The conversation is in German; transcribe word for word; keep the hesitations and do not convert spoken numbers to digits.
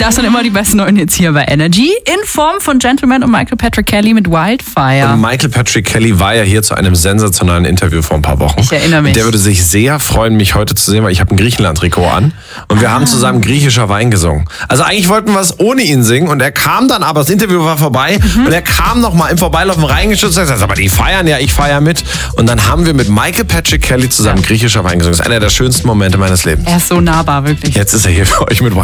Das sind immer die besten neuen Hits hier bei Energy. In Form von Gentleman und Michael Patrick Kelly mit Wildfire. Und Michael Patrick Kelly war ja hier zu einem sensationalen Interview vor ein paar Wochen. Ich erinnere mich. Der würde sich sehr freuen, mich heute zu sehen, weil ich habe ein Griechenland-Trikot an. Und wir ah. haben zusammen griechischer Wein gesungen. Also eigentlich wollten wir es ohne ihn singen. Und er kam dann, aber das Interview war vorbei. Mhm. Und er kam noch mal im Vorbeilaufen reingeschützt und sagt, aber die feiern ja, ich feiere mit. Und dann haben wir mit Michael Patrick Kelly zusammen ja. griechischer Wein gesungen. Das ist einer der schönsten Momente meines Lebens. Er ist so nahbar, wirklich. Jetzt ist er hier für euch mit Wildfire.